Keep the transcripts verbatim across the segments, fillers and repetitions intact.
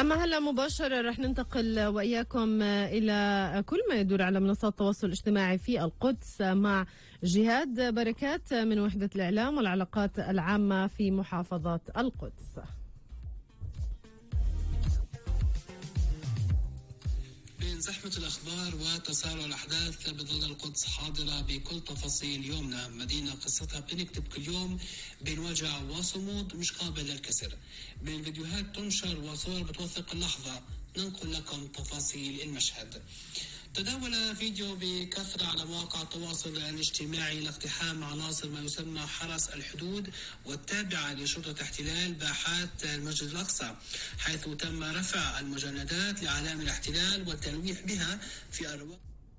أما هلا مباشرة رح ننتقل وإياكم إلى كل ما يدور على منصات التواصل الاجتماعي في القدس مع جهاد بركات من وحدة الإعلام والعلاقات العامة في محافظة القدس. بين زحمة الأخبار وتسارع الأحداث بظل القدس حاضرة بكل تفاصيل يومنا، مدينة قصتها بنكتب كل يوم بين وجع وصمود مش قابل للكسر، بين فيديوهات تنشر وصور بتوثق اللحظة. ننقل لكم تفاصيل المشهد. تداول فيديو بكثرة على مواقع التواصل الاجتماعي لاقتحام عناصر ما يسمى حرس الحدود والتابعة لشرطة احتلال باحات المسجد الأقصى، حيث تم رفع المجندات لأعلام الاحتلال والتلويح بها في أرواق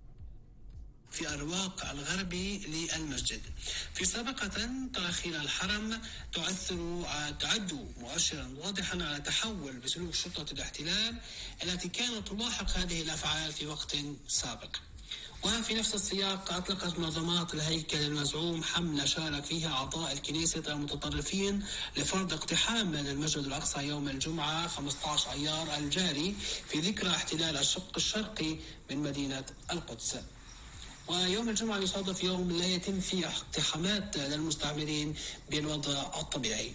في أرواق الغربي للمسجد. في سابقة تأخير الحرم تؤثر تعد مؤشرا واضحا على تحول بسلوك شرطة الاحتلال التي كانت تلاحق هذه الأفعال في وقت سابق. وفي نفس السياق أطلقت منظمات الهيكل المزعوم حملة شارك فيها أعضاء الكنيسة المتطرفين لفرض اقتحام للمسجد الأقصى يوم الجمعة خمسة عشر أيار الجاري في ذكرى احتلال الشق الشرقي من مدينة القدس. ويوم الجمعة يصادف يوم لا يتم فيه اقتحامات للمستعمرين بالوضع الطبيعي.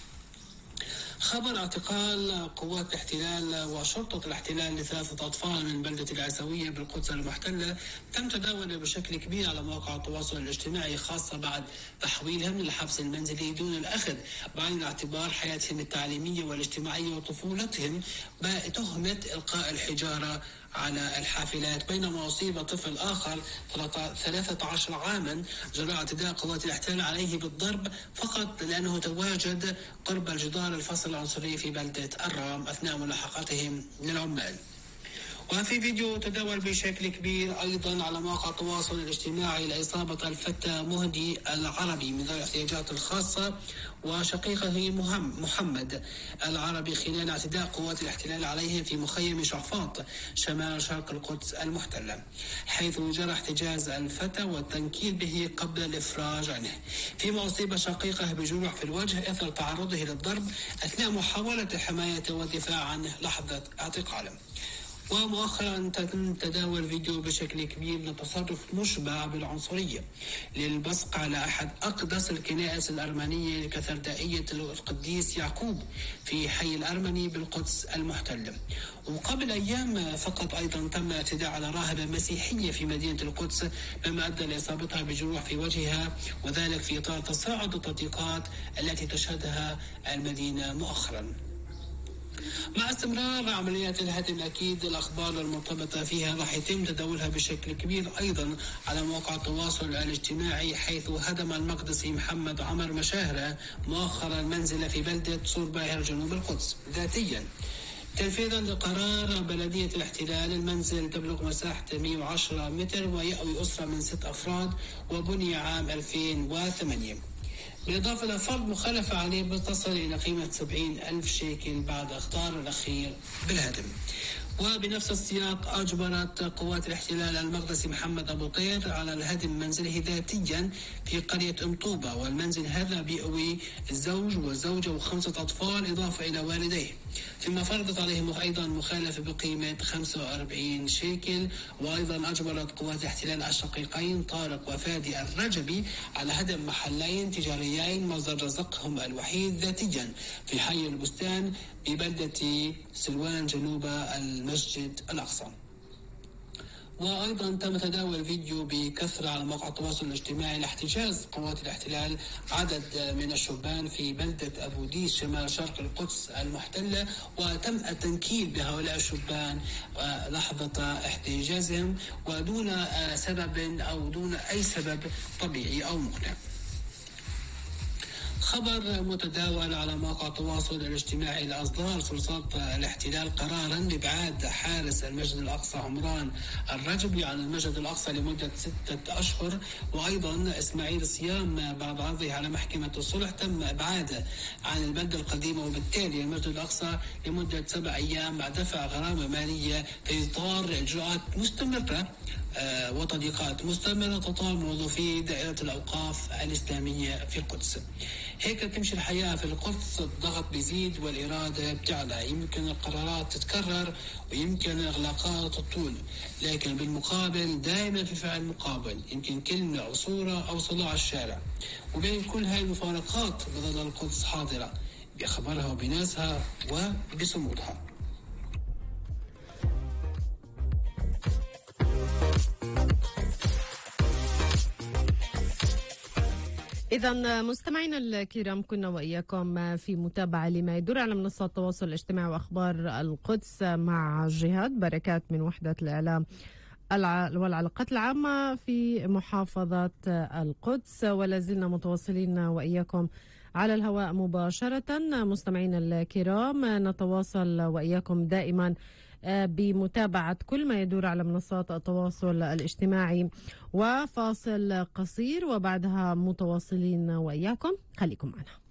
خبر اعتقال قوات الاحتلال وشرطة الاحتلال لثلاثة أطفال من بلدة العيسوية بالقدس المحتلة تم تداوله بشكل كبير على مواقع التواصل الاجتماعي، خاصة بعد تحويلهم للحبس المنزلي دون الأخذ بعين الاعتبار حياتهم التعليمية والاجتماعية وطفولتهم بتهمة إلقاء الحجارة على الحافلات، بينما أصيب طفل آخر ثلاثة عشر عاما جراء اعتداء قوات الاحتلال عليه بالضرب فقط لأنه تواجد قرب الجدار الفصل العنصري في بلدة الرام أثناء ملاحقتهم للعمال. وفي فيديو تداول بشكل كبير أيضا على مواقع التواصل الاجتماعي لإصابة الفتى مهدي العربي من ذوي الاحتياجات الخاصة وشقيقه محمد العربي خلال اعتداء قوات الاحتلال عليهم في مخيم شعفاط شمال شرق القدس المحتلة، حيث جرى احتجاز الفتى والتنكيل به قبل الإفراج عنه، فيما أصيب شقيقه بجروح في الوجه إثر تعرضه للضرب أثناء محاولة حمايته والدفاع عنه لحظة اعتقاله. ومؤخرا تم تداول فيديو بشكل كبير لتصرف مشبع بالعنصرية للبصق على أحد أقدس الكنائس الأرمنية كثردائية القديس يعقوب في حي الأرمني بالقدس المحتلة. وقبل أيام فقط أيضا تم اعتداء على راهبة مسيحية في مدينة القدس مما أدى لإصابتها بجروح في وجهها، وذلك في إطار تصاعد التضييقات التي تشهدها المدينة مؤخرا. مع استمرار عمليات الهدم أكيد الأخبار المرتبطة فيها راح يتم تداولها بشكل كبير أيضا على مواقع التواصل الاجتماعي، حيث هدم المقدسي محمد عمر مشاهرة مؤخرا منزل في بلدة صور باهر جنوب القدس ذاتيا تنفيذا لقرار بلدية الاحتلال. المنزل تبلغ مساحته مئة وعشرة متر ويأوي أسرة من ست أفراد وبني عام ألفين وثمانية، بالإضافة إلى فرض مخالفة عليه بتصل إلى قيمة سبعين ألف شيكل بعد اختار الأخير بالهدم. وبنفس السياق أجبرت قوات الاحتلال المقدسي محمد أبو طير على الهدم منزله ذاتيا في قرية أم طوبة، والمنزل هذا بيأوي الزوج والزوجة وخمسة أطفال إضافة إلى والديه، فيما فرضت عليهم أيضا مخالفة بقيمة خمسة وأربعين شيكل. وأيضا أجبرت قوات الاحتلال الشقيقين طارق وفادي الرجبي على هدم محلين تجاريين مصدر رزقهم الوحيد ذاتيا في حي البستان ببلدة سلوان جنوب المسجد الأقصى. وأيضا تم تداول فيديو بكثرة على مواقع التواصل الاجتماعي لاحتجاز قوات الاحتلال عدد من الشبان في بلدة أبو ديس شمال شرق القدس المحتلة، وتم التنكيل بهؤلاء الشبان لحظة احتجازهم ودون سبب أو دون أي سبب طبيعي أو مقنع. خبر متداول على مواقع التواصل الاجتماعي لأصدار سلطات الاحتلال قرارا لإبعاد حارس المسجد الأقصى عمران الرجبي عن المسجد الأقصى لمدة ستة أشهر، وأيضا إسماعيل صيام بعد عرضه على محكمة الصلح تم إبعاده عن البلدة القديمة وبالتالي المسجد الأقصى لمدة سبع أيام بعد دفع غرامة مالية في إطار إجراءات مستمرة آه وتضييقات مستمرة تطال موظفي دائرة الأوقاف الإسلامية في القدس. هيك بتمشي الحياة في القدس، الضغط بيزيد والإرادة بتعلى، يمكن القرارات تتكرر ويمكن الإغلاقات تطول، لكن بالمقابل دائما في فعل مقابل، يمكن كلمة أو صورة أو صداع الشارع. وبين كل هاي المفارقات بظل القدس حاضرة بخبرها وبناسها وبصمودها. إذا مستمعينا الكرام، كنا وإياكم في متابعة لما يدور على منصات التواصل الاجتماعي وأخبار القدس مع جهاد بركات من وحدة الإعلام والعلاقات العامة في محافظة القدس. ولا زلنا متواصلين وإياكم على الهواء مباشرة. مستمعينا الكرام، نتواصل وإياكم دائما بمتابعة كل ما يدور على منصات التواصل الاجتماعي. وفاصل قصير وبعدها متواصلين وإياكم، خليكم معنا.